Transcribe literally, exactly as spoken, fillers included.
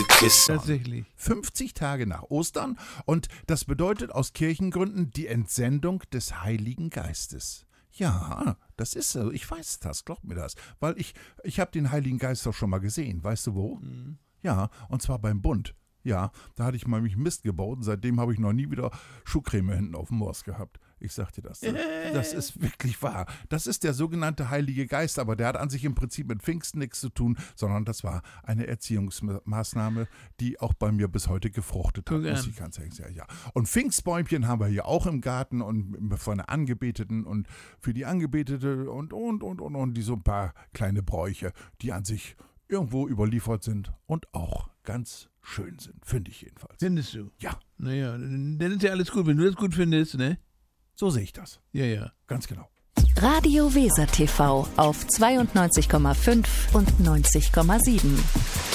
Tatsächlich. fünfzig Tage nach Ostern und das bedeutet aus Kirchengründen die Entsendung des Heiligen Geistes. Ja, das ist so. Ich weiß das, glaub mir das. Weil ich, ich habe den Heiligen Geist doch schon mal gesehen. Weißt du wo? Mhm. Ja, und zwar beim Bund. Ja, da hatte ich mal mich Mist gebaut und seitdem habe ich noch nie wieder Schuhcreme hinten auf dem Morst gehabt. Ich sag dir das. Das ist wirklich wahr. Das ist der sogenannte Heilige Geist, aber der hat an sich im Prinzip mit Pfingsten nichts zu tun, sondern das war eine Erziehungsmaßnahme, die auch bei mir bis heute gefruchtet hat, muss ich ganz ehrlich sagen. Ja. Und Pfingstbäumchen haben wir hier auch im Garten und von der Angebeteten und für die Angebetete und, und, und, und, und, die so ein paar kleine Bräuche, die an sich irgendwo überliefert sind und auch ganz schön sind, finde ich jedenfalls. Findest du? Ja. Naja, dann ist ja alles gut, wenn du das gut findest, ne? So sehe ich das. Ja, ja. Ganz genau. Radio Weser T V auf zweiundneunzig Komma fünf und neunzig Komma sieben.